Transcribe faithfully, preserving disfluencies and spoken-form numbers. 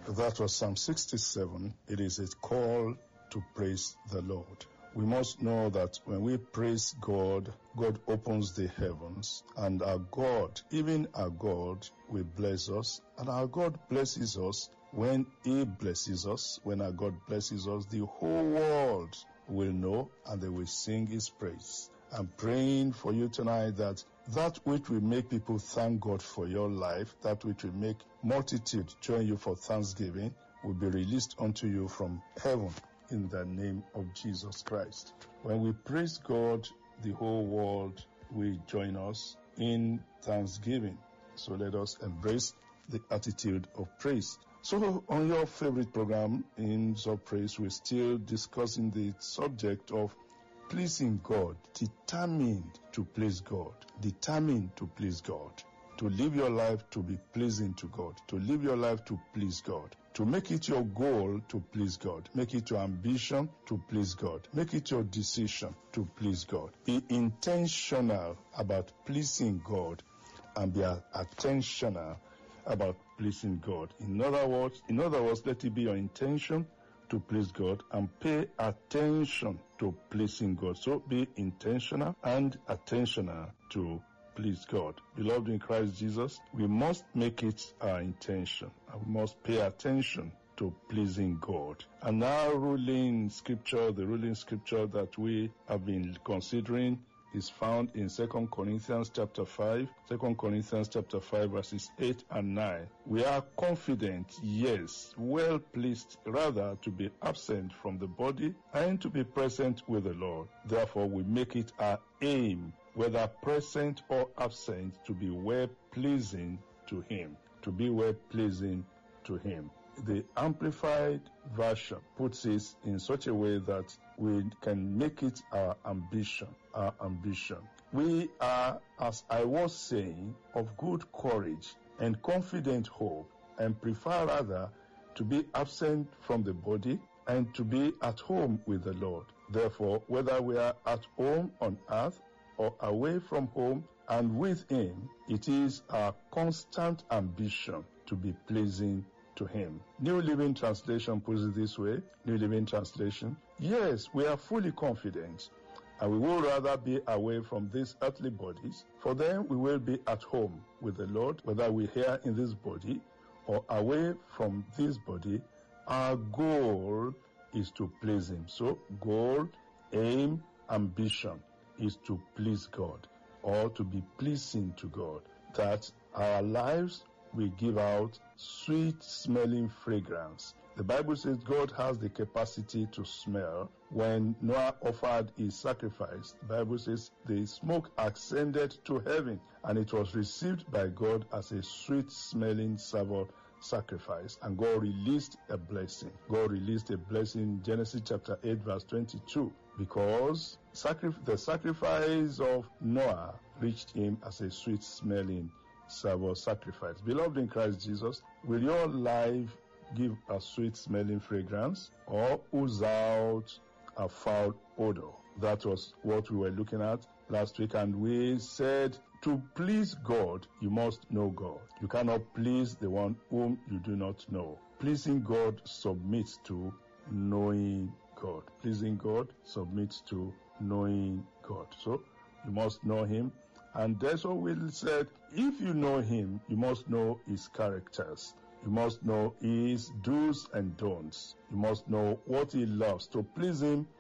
That was Psalm sixty-seven. It is a call to praise the Lord. We must know that when we praise God, God opens the heavens, and our God, even our God, will bless us, and our God blesses us. When He blesses us, when our God blesses us, the whole world will know, and they will sing His praise. I'm praying for you tonight that that which will make people thank God for your life, that which will make multitude join you for thanksgiving, will be released unto you from heaven in the name of Jesus Christ. When we praise God, the whole world will join us in thanksgiving. So let us embrace the attitude of praise. So on your favorite program, Hymns of Praise, we're still discussing the subject of pleasing God, determined to please God, determined to please God, to live your life to be pleasing to God, to live your life to please God, to make it your goal to please God, make it your ambition to please God, make it your decision to please God. Be intentional about pleasing God and be attentional about pleasing God. In other words, in other words, let it be your intention to please God and pay attention to pleasing God. So be intentional and attentional to please God. Beloved in Christ Jesus, we must make it our intention and we must pay attention to pleasing God. And our ruling scripture, the ruling scripture that we have been considering, is found in Second Corinthians chapter five, Second Corinthians chapter five verses eight and nine. We are confident, yes, well pleased rather to be absent from the body and to be present with the Lord. Therefore we make it our aim, whether present or absent, to be well pleasing to Him, to be well pleasing to Him. The Amplified Version puts it in such a way that we can make it our ambition, our ambition. We are, as I was saying, of good courage and confident hope, and prefer rather to be absent from the body and to be at home with the Lord. Therefore, whether we are at home on earth or away from home and with Him, it is our constant ambition to be pleasing to Him. New Living Translation puts it this way. New Living Translation. Yes, we are fully confident, and we will rather be away from these earthly bodies, for then we will be at home with the Lord, whether we're here in this body or away from this body. Our goal is to please Him. So, goal, aim, ambition is to please God, or to be pleasing to God, that our lives will give out sweet smelling fragrance. The Bible says God has the capacity to smell. When Noah offered his sacrifice, the Bible says the smoke ascended to heaven and it was received by God as a sweet smelling savour sacrifice, and God released a blessing. God released a blessing, Genesis chapter eight verse twenty-two, because sacri- the sacrifice of Noah reached him as a sweet smelling savour sacrifice. Beloved in Christ Jesus, will your life give a sweet smelling fragrance or ooze out a foul odor? That was what we were looking at last week, and we said to please God, you must know God. You cannot please the one whom you do not know. Pleasing God submits to knowing God. Pleasing God submits to knowing God. So you must know Him. And that's what we said. If you know Him, you must know His characters. You must know His do's and don'ts. You must know what He loves. To please Him,